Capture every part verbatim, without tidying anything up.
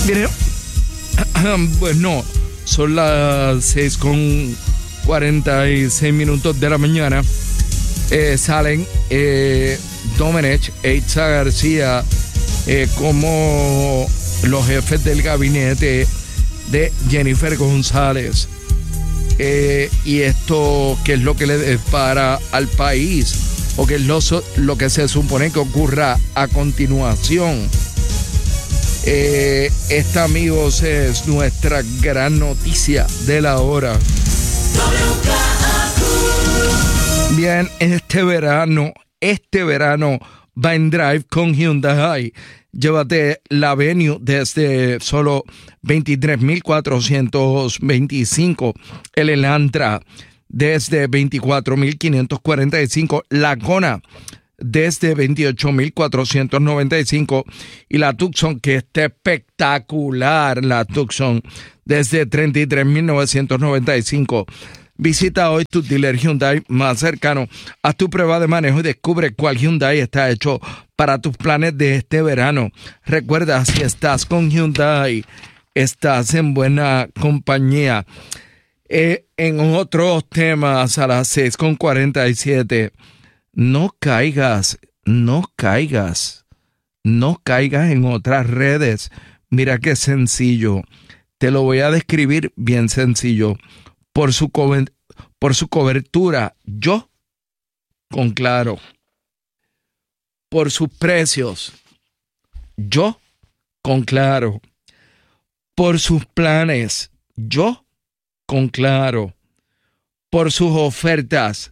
Miren, bueno, son las seis con cuarenta y seis minutos de la mañana. Eh, salen eh, Domenech e Itza García eh, como los jefes del gabinete de Jennifer González. Eh, y esto, ¿qué es lo que le depara al país? ¿O qué es lo, lo que se supone que ocurra a continuación? Eh, esta, amigos, es nuestra gran noticia de la hora. Bien, este verano, este verano va en drive con Hyundai. Llévate la Venue desde solo veintitrés mil cuatrocientos veinticinco. El Elantra desde veinticuatro mil quinientos cuarenta y cinco. La Kona desde veintiocho mil cuatrocientos noventa y cinco. Y la Tucson, que está espectacular, la Tucson, desde treinta y tres mil novecientos noventa y cinco. Visita hoy tu dealer Hyundai más cercano. Haz tu prueba de manejo y descubre cuál Hyundai está hecho para tus planes de este verano. Recuerda, si estás con Hyundai, estás en buena compañía. Eh, en otros temas, a las seis con cuarenta y siete, no caigas, no caigas, no caigas en otras redes. Mira qué sencillo. Te lo voy a describir bien sencillo. Por su, co- por su cobertura, yo, con Claro. Por sus precios, yo, con Claro. Por sus planes, yo, con Claro. Por sus ofertas,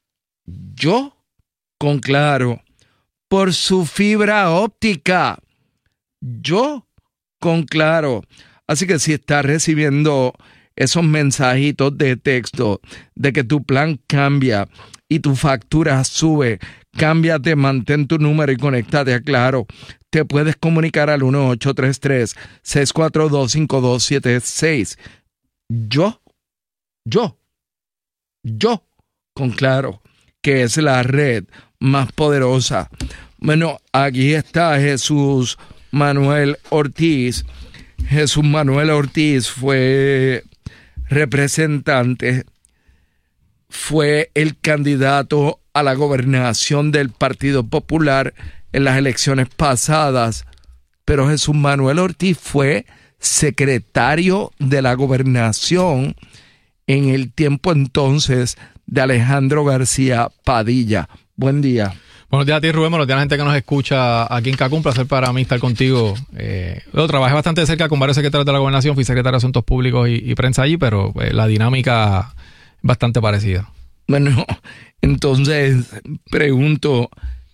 yo, con Claro. Por su fibra óptica, yo, con Claro. Así que si estás recibiendo esos mensajitos de texto de que tu plan cambia y tu factura sube, cámbiate, mantén tu número y conéctate a Claro. Te puedes comunicar al uno ocho tres tres, seis cuatro dos, cinco dos siete seis. Yo, yo, yo, con Claro, que es la red más poderosa. Bueno, aquí está Jesús Manuel Ortiz. Jesús Manuel Ortiz fue representante, fue el candidato a la gobernación del Partido Popular en las elecciones pasadas, pero Jesús Manuel Ortiz fue secretario de la gobernación en el tiempo entonces de Alejandro García Padilla. Buen día. Buenos días a ti, Rubén. Buenos días a la gente que nos escucha aquí en Cancún. Un placer para mí estar contigo. Eh, yo trabajé bastante de cerca con varios secretarios de la gobernación. Fui secretario de Asuntos Públicos y, y prensa allí, pero eh, la dinámica es bastante parecida. Bueno, entonces pregunto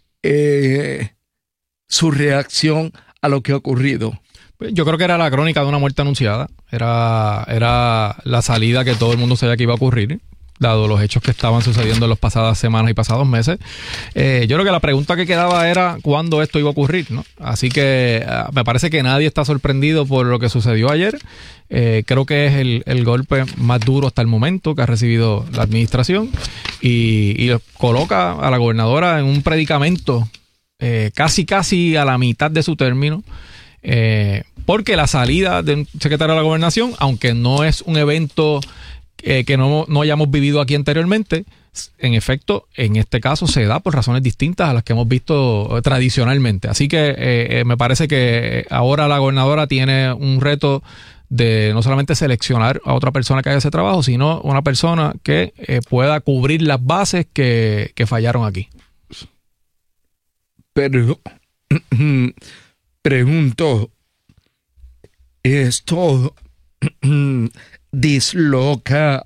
eh, su reacción a lo que ha ocurrido. Yo creo que era la crónica de una muerte anunciada. Era, era la salida que todo el mundo sabía que iba a ocurrir, dado los hechos que estaban sucediendo en las pasadas semanas y pasados meses. Eh, yo creo que la pregunta que quedaba era cuándo esto iba a ocurrir, ¿no? Así que uh, me parece que nadie está sorprendido por lo que sucedió ayer. Eh, creo que es el, el golpe más duro hasta el momento que ha recibido la administración y, y coloca a la gobernadora en un predicamento eh, casi casi a la mitad de su término. Eh, porque la salida de un secretario de la gobernación, aunque no es un evento Eh, que no, no hayamos vivido aquí anteriormente, en efecto, en este caso se da por razones distintas a las que hemos visto tradicionalmente. Así que eh, me parece que ahora la gobernadora tiene un reto de no solamente seleccionar a otra persona que haga ese trabajo, sino una persona que eh, pueda cubrir las bases que, que fallaron aquí. Pero pregunto, esto disloca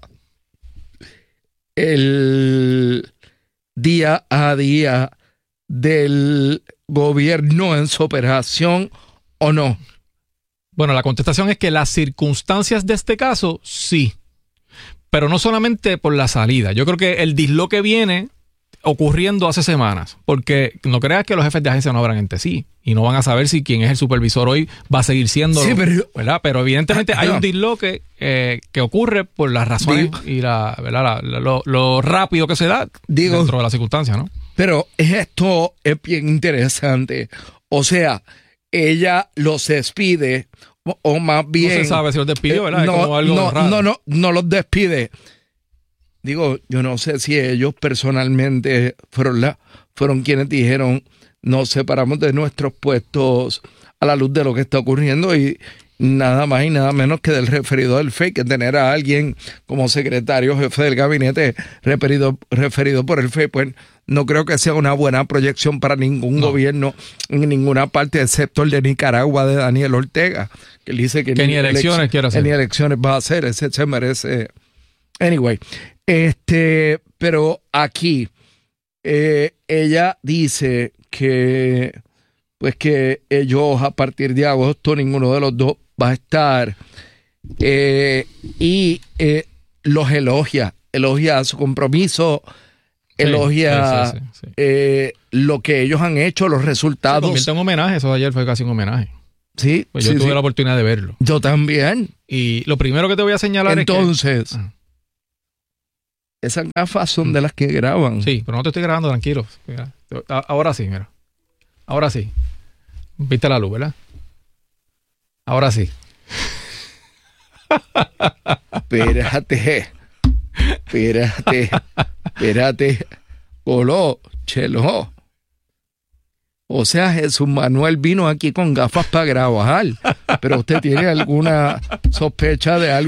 el día a día del gobierno en su operación o no? Bueno, la contestación es que las circunstancias de este caso, sí. Pero no solamente por la salida. Yo creo que el disloque viene ocurriendo hace semanas, porque no creas que los jefes de agencia no hablan entre sí y no van a saber si quien es el supervisor hoy va a seguir siendo, sí, pero, ¿verdad? Pero evidentemente hay un disloque eh, que ocurre por las razones digo, y la, ¿verdad? La, lo, lo rápido que se da digo, dentro de las circunstancias, ¿no? Pero esto es bien interesante. O sea, ella los despide o, o más bien... No se sabe si los despidió, ¿verdad? Eh, no, es como algo no, raro. no, no, no los despide. Digo, yo no sé si ellos personalmente fueron, la, fueron quienes dijeron nos separamos de nuestros puestos a la luz de lo que está ocurriendo y nada más y nada menos que del referido del F E I, que tener a alguien como secretario jefe del gabinete referido, referido por el F E I, pues no creo que sea una buena proyección para ningún no. gobierno en ninguna parte, excepto el de Nicaragua de Daniel Ortega, que él dice que, que ni, ni elecciones quiere hacer. Ni elecciones va a hacer, ese se merece. Anyway, este, pero aquí eh, ella dice que pues que ellos a partir de agosto ninguno de los dos va a estar eh, y eh, los elogia, elogia su compromiso, sí, elogia sí, sí, sí, sí. Eh, lo que ellos han hecho, los resultados. Se convierte en homenaje, eso de ayer fue casi un homenaje. Sí, pues yo sí, tuve sí. la oportunidad de verlo. Yo también. Y lo primero que te voy a señalar Entonces, es que... Ah. Esas gafas son de las que graban. Sí, pero no te estoy grabando, tranquilo. Mira, ahora sí, mira. Ahora sí. Viste la luz, ¿verdad? Ahora sí. Espérate. Espérate. Espérate. Coló, chelo. O sea, Jesús Manuel vino aquí con gafas para grabar. Pero usted tiene alguna sospecha de algo.